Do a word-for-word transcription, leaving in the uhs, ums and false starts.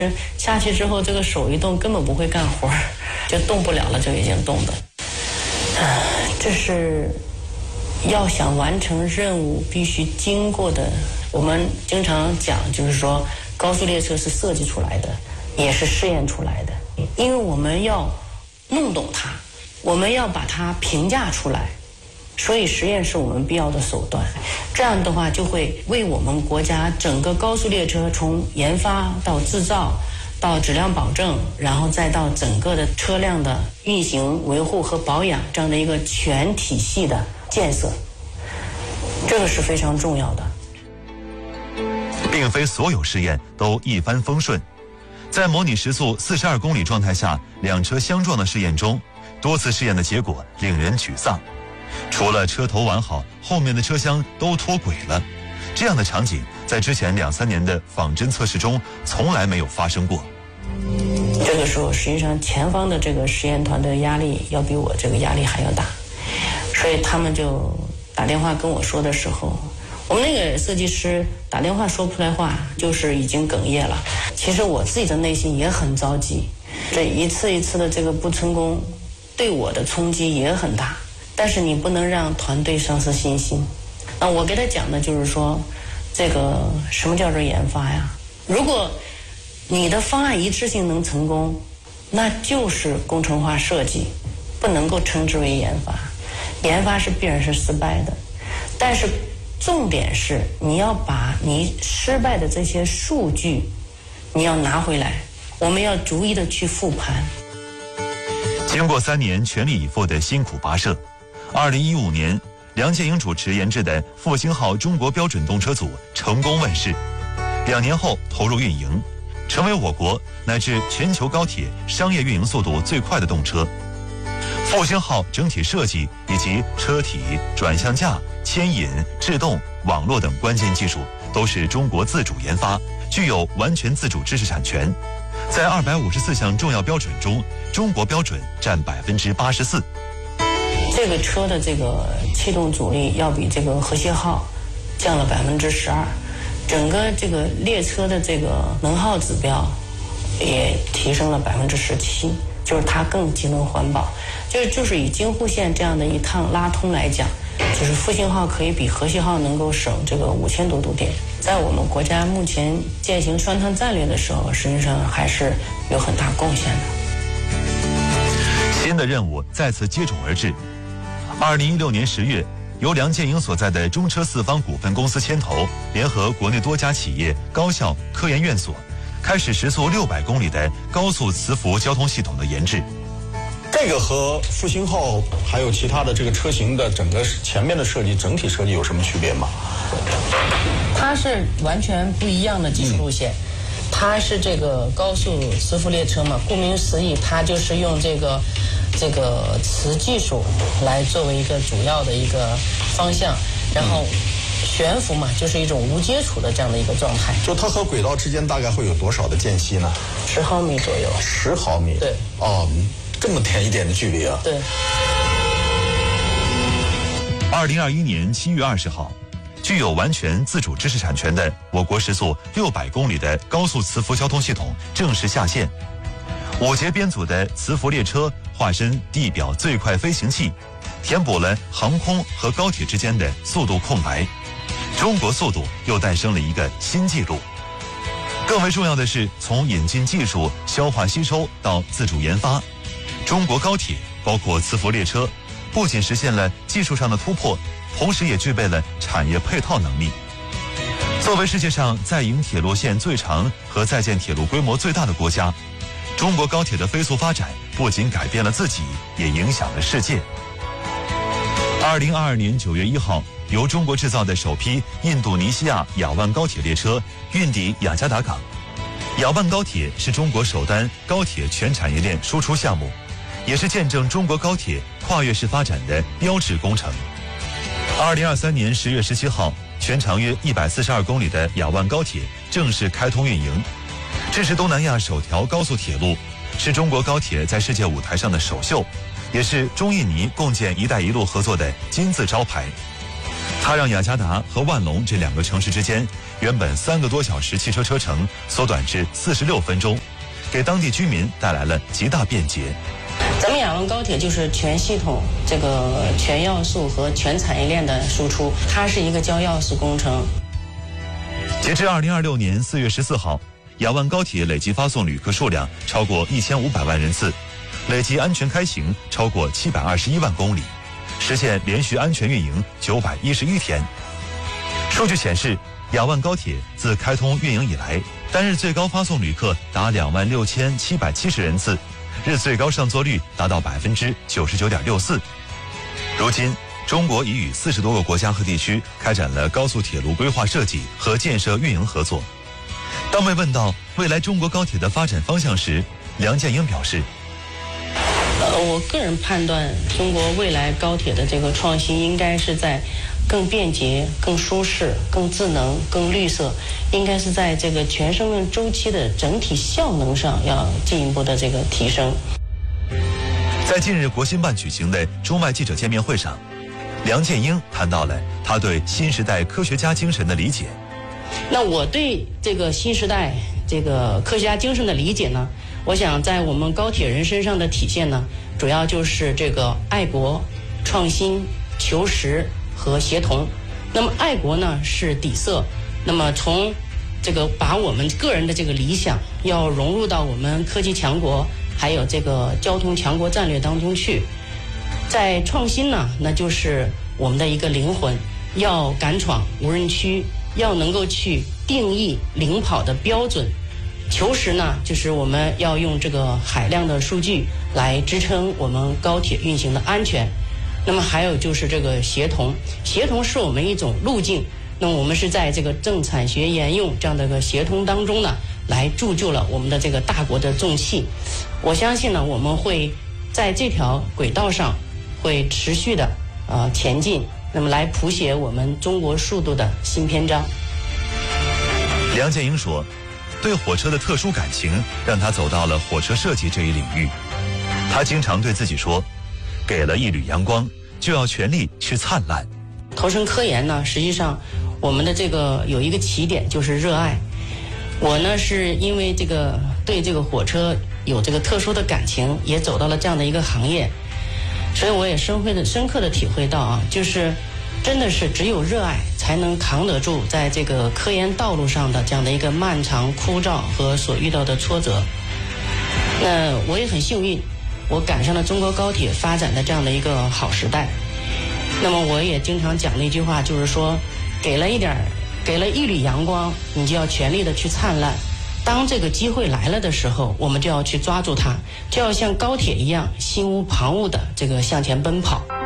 下去之后，这个手一动根本不会干活，就动不了了，就已经动的。这是要想完成任务必须经过的。我们经常讲，就是说高速列车是设计出来的，也是试验出来的，因为我们要弄懂它，我们要把它评价出来，所以实验是我们必要的手段。这样的话就会为我们国家整个高速列车从研发到制造到质量保证，然后再到整个的车辆的运行维护和保养这样的一个全体系的建设，这个是非常重要的。 并非所有试验都一帆风顺，在模拟时速四十二公里状态下两车相撞的试验中，多次试验的结果令人沮丧。除了车头完好，后面的车厢都脱轨了，这样的场景在之前两三年的仿真测试中从来没有发生过。 这个时候实际上前方的这个实验团队压力要比我这个压力还要大，所以他们就打电话跟我说的时候，我们那个设计师打电话说不出来话，就是已经哽咽了。其实我自己的内心也很着急，这一次一次的这个不成功对我的冲击也很大，但是你不能让团队丧失信心。那我给他讲的就是说，这个什么叫做研发呀？如果你的方案一致性能成功，那就是工程化设计，不能够称之为研发。研发是必然是失败的，但是重点是你要把你失败的这些数据你要拿回来，我们要逐一的去复盘。 经过三年全力以赴的辛苦跋涉，二零一五年梁建英主持研制的复兴号中国标准动车组成功问世，两年后投入运营，成为我国乃至全球高铁商业运营速度最快的动车。复兴号整体设计以及车体、转向架、牵引、制动、网络等关键技术都是中国自主研发，具有完全自主知识产权。在二百五十四项重要标准中，中国标准占百分之八十四。 这个车的这个气动阻力要比这个和谐号降了百分之十二，整个这个列车的这个能耗指标也提升了百分之十七，就是它更节能环保。就是就是以京沪线这样的一趟拉通来讲，就是复兴号可以比和谐号能够省这个五千多度电。在我们国家目前践行双碳战略的时候，实际上还是有很大贡献的。 新的任务再次接踵而至。二零一六年十月，由梁建英所在的中车四方股份公司牵头，联合国内多家企业、高校、科研院所，开始时速六百公里的高速磁浮交通系统的研制。 这个和复兴号还有其他的这个车型的整个前面的设计、整体设计有什么区别吗？ 它是完全不一样的技术路线。嗯，它是这个高速磁浮列车嘛，顾名思义，它就是用这个这个磁技术来作为一个主要的一个方向，然后悬浮嘛，就是一种无接触的这样的一个状态。 就它和轨道之间大概会有多少的间隙呢？ 十毫米左右。 十毫米。 对。 哦，这么甜一点的距离啊。 对。 二零二一年七月二十号。具有完全自主知识产权的我国时速六百公里的高速磁浮交通系统正式下线。五节编组的磁浮列车化身地表最快飞行器，填补了航空和高铁之间的速度空白。中国速度又诞生了一个新纪录。更为重要的是，从引进技术、消化吸收到自主研发，中国高铁包括磁浮列车，不仅实现了技术上的突破，同时也具备了产业配套能力。作为世界上在营铁路线最长和在建铁路规模最大的国家，中国高铁的飞速发展不仅改变了自己，也影响了世界。二零二二年九月一号，由中国制造的首批印度尼西亚雅万高铁列车运抵雅加达港。雅万高铁是中国首单高铁全产业链输出项目，也是见证中国高铁跨越式发展的标志工程。二零二三年十月十七号，全长约一百四十二公里的雅万高铁正式开通运营。这是东南亚首条高速铁路，是中国高铁在世界舞台上的首秀，也是中印尼共建“一带一路”合作的金字招牌。 它让雅加达和万隆这两个城市之间原本三个多小时汽车车程缩短至四十六分钟，给当地居民带来了极大便捷。 咱们雅万高铁就是全系统这个全要素和全产业链的输出，它是一个交要素工程。 截至二零二六年四月十四号，雅万高铁累计发送旅客数量超过一千五百万人次，累计安全开行超过七百二十一万公里，实现连续安全运营九百一十一天。数据显示，雅万高铁自开通运营以来，单日最高发送旅客达两万六千七百七十人次，日最高上座率达到百分之九十九点六四。如今，中国已与四十多个国家和地区开展了高速铁路规划设计和建设运营合作。当被问到未来中国高铁的发展方向时，梁建英表示， 呃，我个人判断，中国未来高铁的这个创新应该是在更便捷、更舒适、更智能、更绿色，应该是在这个全生命周期的整体效能上要进一步的这个提升。 在近日国新办举行的中外记者见面会上，梁建英谈到了他对新时代科学家精神的理解。 那我对这个新时代这个科学家精神的理解呢，我想在我们高铁人身上的体现呢，主要就是这个爱国、创新、求实和协同。那么爱国呢是底色，那么从这个把我们个人的这个理想要融入到我们科技强国还有这个交通强国战略当中去。在创新呢，那就是我们的一个灵魂，要敢闯无人区，要能够去定义领跑的标准。求实呢，就是我们要用这个海量的数据来支撑我们高铁运行的安全。那么还有就是这个协同，协同是我们一种路径。那么我们是在这个政产学研用这样的一个协同当中呢，来铸就了我们的这个大国的重器。我相信呢，我们会在这条轨道上会持续的呃前进，那么来谱写我们中国速度的新篇章。 梁建英说，对火车的特殊感情让他走到了火车设计这一领域。他经常对自己说，给了一缕阳光，就要全力去灿烂。 投身科研呢，实际上我们的这个有一个起点就是热爱。我呢是因为这个对这个火车有这个特殊的感情，也走到了这样的一个行业，所以我也深会的深刻的体会到啊，就是真的是只有热爱才能扛得住在这个科研道路上的这样的一个漫长枯燥和所遇到的挫折。那我也很幸运，我赶上了中国高铁发展的这样的一个好时代。那么我也经常讲的一句话就是说，给了一点给了一缕阳光，你就要全力的去灿烂。当这个机会来了的时候，我们就要去抓住它，就要像高铁一样心无旁骛的这个向前奔跑。